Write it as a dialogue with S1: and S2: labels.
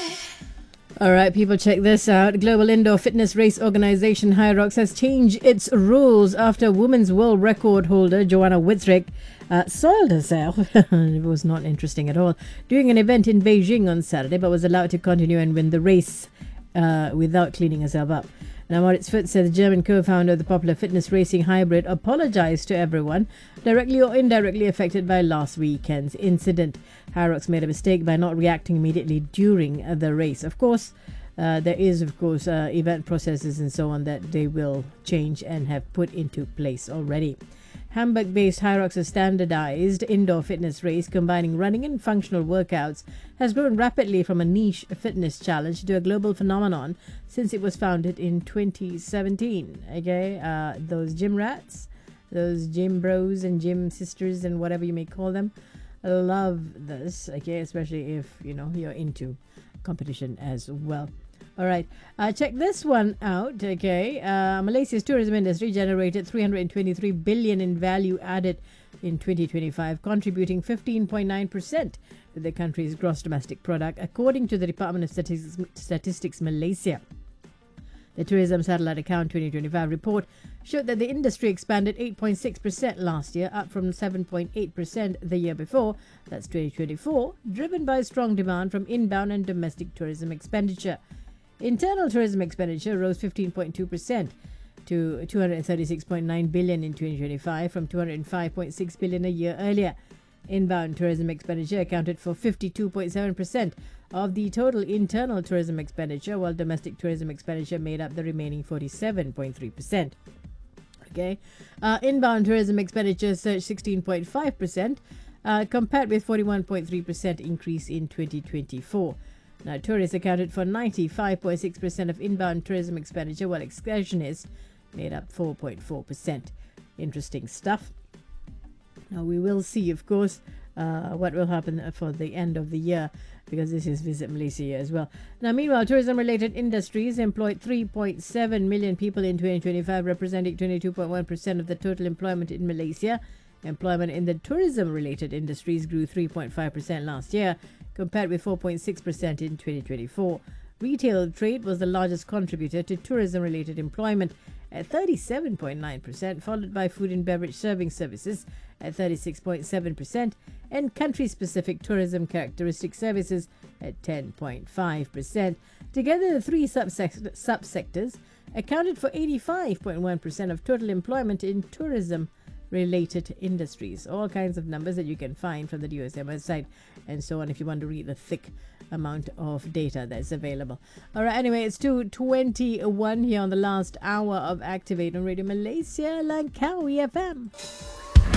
S1: All right, people, check this out. Global Indoor Fitness Race Organization Hyrox has changed its rules after women's world record holder Joanna Witzrick soiled herself. It was not interesting at all. During an event in Beijing on Saturday, but was allowed to continue and win the race without cleaning herself up. Now, Moritz Fitz said the German co-founder of the popular fitness racing hybrid apologized to everyone directly or indirectly affected by last weekend's incident. Hyrox made a mistake by not reacting immediately during the race. Of course, there is, event processes and so on that they will change and have put into place already. Hamburg-based Hyrox's standardized indoor fitness race combining running and functional workouts has grown rapidly from a niche fitness challenge to a global phenomenon since it was founded in 2017. Okay, those gym rats, those gym bros and gym sisters and whatever you may call them, love this. Okay, especially if you're into competition as well. All right, check this one out. Okay, Malaysia's tourism industry generated 323 billion in value added in 2025, contributing 15.9% to the country's gross domestic product, according to the Department of Statistics Malaysia. The Tourism Satellite Account 2025 report showed that the industry expanded 8.6% last year, up from 7.8% the year before, that's 2024, driven by strong demand from inbound and domestic tourism expenditure. Internal tourism expenditure rose 15.2% to 236.9 billion in 2025 from 205.6 billion a year earlier. Inbound tourism expenditure accounted for 52.7% of the total internal tourism expenditure, while domestic tourism expenditure made up the remaining 47.3%. Okay, inbound tourism expenditure surged 16.5%, compared with 41.3% increase in 2024. Now, tourists accounted for 95.6% of inbound tourism expenditure, while excursionists made up 4.4%. Interesting stuff. Now, we will see, of course, what will happen for the end of the year, because this is Visit Malaysia as well. Now, meanwhile, tourism-related industries employed 3.7 million people in 2025, representing 22.1% of the total employment in Malaysia. Employment in the tourism-related industries grew 3.5% last year, compared with 4.6% in 2024. Retail trade was the largest contributor to tourism-related employment at 37.9%, followed by food and beverage serving services at 36.7%, and country-specific tourism characteristic services at 10.5%. Together, the three subsectors accounted for 85.1% of total employment in tourism-related industries. All kinds of numbers that you can find from the DOSM website and so on if you want to read the thick amount of data that's available. All right, anyway, it's 2:21 here on the last hour of Activate on Radio Malaysia, Langkawi FM.